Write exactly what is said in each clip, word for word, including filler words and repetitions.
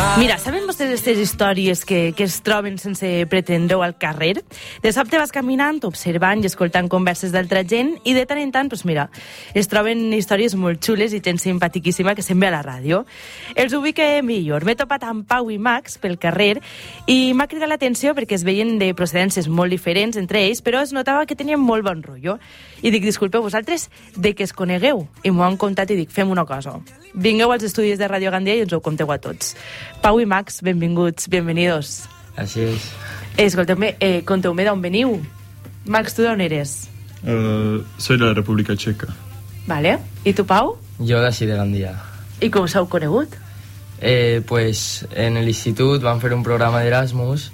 Mira, saben vostès aquestes històries que, que es troben sense pretendre al carrer? De sobte vas caminant, observant i escoltant converses d'altra gent i de tant en tant, doncs mira, es troben històries molt xules i gent simpatiquíssima que se'n ve a la ràdio. Els ubique millor. M'he topat amb Pau i Max pel carrer i m'ha cridat l'atenció perquè es veien de procedències molt diferents entre ells, però es notava que tenien molt bon rotllo. I dic, disculpeu, vosaltres de què es conegueu? I m'ho han contat i dic, fem una cosa. Vingueu als estudis de Ràdio Gandia i ens ho conteu a tots. Pau i Max, benvinguts, bienvenidos. Así es. Escolteu-me, eh, conteu-me d'on veniu. Max, tu d'on eres? Uh, soy de la República Checa. Vale. I tu, Pau? Jo d'ací de Gandia. I com s'heu conegut? Eh, pues en l'institut vam fer un programa d'Erasmus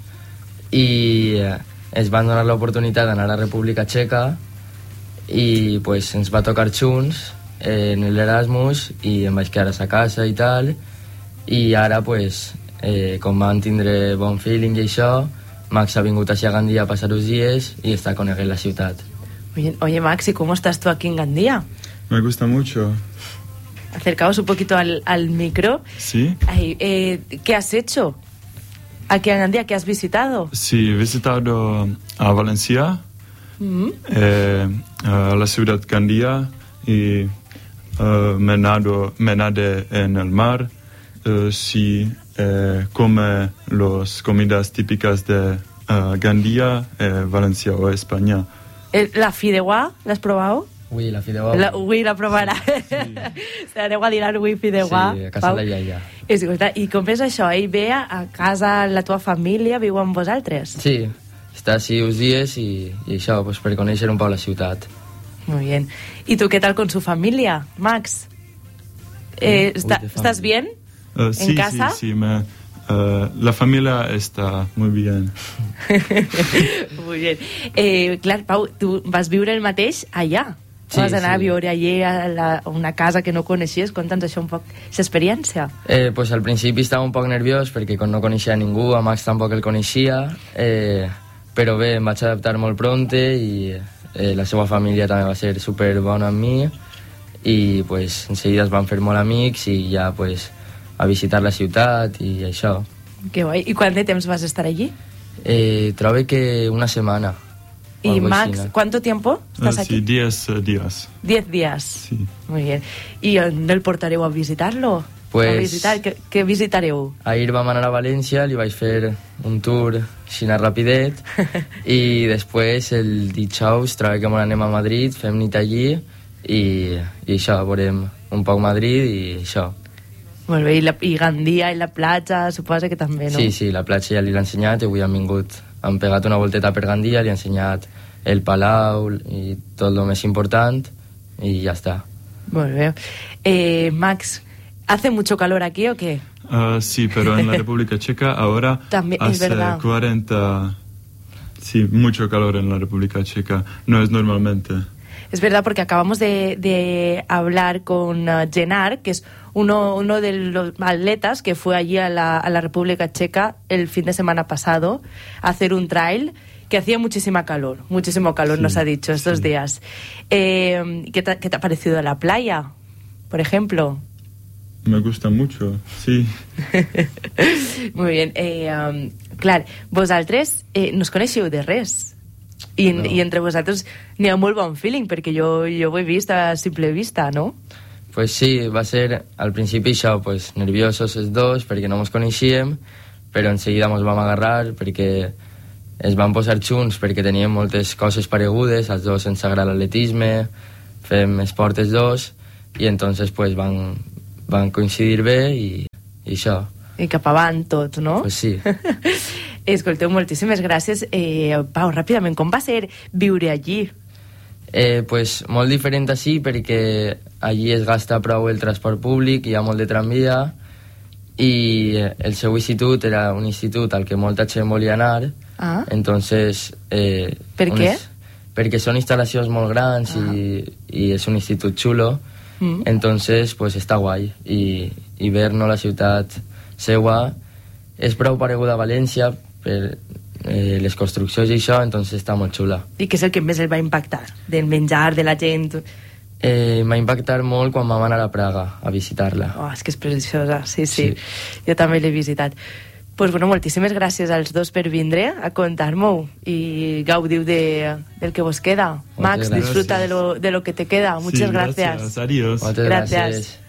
i eh, ens van donar l'oportunitat d'anar a la República Checa i pues ens va tocar junts eh, en l'Erasmus i em vaig quedar a sa casa i tal, i ara pues eh, com van tindre bon feeling i això, Max ha vingut així a Gandia a passar uns dies i està coneguent la ciutat. Oye, oye, Max, ¿y cómo estás tú aquí en Gandia? Me gusta mucho. Acercaos un poquito al, al micro. Sí. Ay, eh, ¿qué has hecho aquí en Gandia? ¿Qué has visitado? Sí, he visitado a Valencia, Mm. eh, a la ciudad Gandia y uh, me, nado, me nadé en el mar. Uh, sí, eh, come las comidas típicas de uh, Gandia, eh, Valencia o España. Eh, ¿La fideuà? ¿La has probado? Ui, la fideuà. La, ui, la provarà. Sí. Aneu a dinar ui fideuà. Sí, a casa de la iaia. Escolta, i com és això? Ell ve a casa, la tua família viu amb vosaltres? Sí, està així uns dies i, i això, pues, per conèixer un poc la ciutat. Muy bien. ¿Y tú qué tal con su familia, Max? Eh, Uy, está, de ¿Estás bien? Uh, ¿En sí, casa? sí, sí, me, uh, la familia está muy bien. Muy bien. Eh, clar, Pau, tu vas viure el mateix allà. Sí, vas anar sí. a viure allà a, la, a una casa que no coneixies. Conta'ns això un poc, l'experiència. Eh, pues al principi estava un poc nerviós perquè com no coneixia ningú, a Max tampoc el coneixia, eh, però bé, em vaig adaptar molt pronte i eh, la seva família també va ser super bona amb mi i pues en seguida es van fer molt amics i ja pues a visitar la ciutat i això. Que guai. I quant de temps vas estar allí? Eh, trobo que una setmana. o Y algo Max, així, ¿no? ¿cuánto tiempo estás Uh, aquí? sí, diez uh, días. Diez días. Sí. Muy bien. ¿Y dónde el portareu a visitarlo? Pues- A visitar, què, què visitareu? Ahir vam anar a València, li vaig fer un tour així rapidet i després el dijous trobo que anem a Madrid, fem nit allí i, i això, veurem un poc Madrid i això. Molt bé, i, la, i Gandia i la platja, suposa que també, no? Sí, sí, la platja ja li l'he ensenyat i avui han vingut, han pegat una volteta per Gandia, li he ensenyat el palau i tot el més important i ja està. Molt bé. Eh, Max, ¿hace mucho calor aquí o qué? Uh, sí, pero en la República Checa ahora También, es hace verdad. cuarenta... Sí, mucho calor en la República Checa. No es normalmente. Es verdad, porque acabamos de, de hablar con uh, Genar, que es uno, uno de los atletas que fue allí a la, a la República Checa el fin de semana pasado a hacer un trail, que hacía muchísima calor, muchísimo calor, Sí, nos ha dicho estos sí. días. Eh, ¿qué, te, ¿Qué te ha parecido la playa, por ejemplo? Me gusta mucho, sí. Muy bien. Eh, um, clar, vosaltres eh, no us coneixeu de res. I, No. I entre vosaltres n'hi ha molt bon feeling, perquè jo, jo ho he vist a simple vista, no? Pues sí, va ser al principi això, pues, nerviosos els dos perquè no ens coneixíem, però en seguida ens vam agarrar perquè es van posar junts perquè teníem moltes coses paregudes, els dos ens agrada l'atletisme, fem esport els dos i entonces pues, van, van coincidir bé i, i això. I cap avant tot, no? Pues sí. Escolteu, moltíssimes gràcies. Eh, Pau, ràpidament, com va ser viure allí? Eh, pues, molt diferent així perquè allí es gasta prou el transport públic, hi ha molt de tramvia i el seu institut era un institut al que molta gent volia anar. Ah. Entonces, eh, Per què? unes- perquè són instal·lacions molt grans Ah. i, i és un institut xulo. Mm. Entonces, pues està guai i, i ver no, la ciutat seua és prou pareguda a València per eh, les construccions i això, entonces està molt xula. I què és el que més el va impactar? Del menjar, de la gent? Eh, m'ha impactat molt quan vam anar a Praga a visitar-la. Oh, és que és preciosa, sí, sí, sí. Jo també l'he visitat. Pues bueno, moltíssimes gràcies als dos per vindre a contar-m'ho i gaudiu de, del que vos queda. Moltes Max, gràcies. disfruta de lo, de lo que te queda. Muchas Sí, gracias. gracias. Adiós. Moltes Gràcies. gràcies.